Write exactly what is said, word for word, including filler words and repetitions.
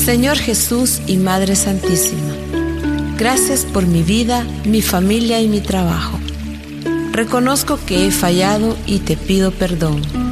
Señor Jesús y Madre Santísima, gracias por mi vida, mi familia y mi trabajo. Reconozco que he fallado y te pido perdón.